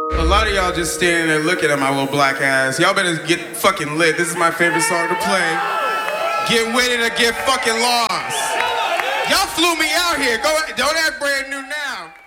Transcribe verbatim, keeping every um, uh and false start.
A lot of y'all just standing there looking at my little black ass. Y'all better get fucking lit. This is my favorite song to play. Get with it or get fucking lost. Y'all flew me out here. Go, don't act brand new now.